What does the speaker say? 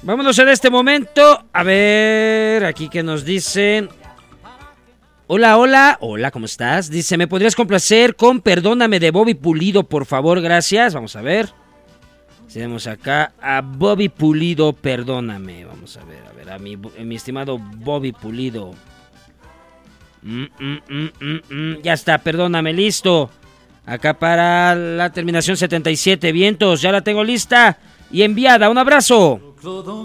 Vámonos en este momento. A ver, aquí que nos dicen. Hola, ¿cómo estás? Dice, ¿me podrías complacer con Perdóname de Bobby Pulido, por favor? Gracias. Vamos a ver. Tenemos acá a Bobby Pulido, Perdóname. Vamos a ver, a mi estimado Bobby Pulido. Ya está, Perdóname, listo. Acá para la terminación 77, vientos, ya la tengo lista y enviada. Un abrazo.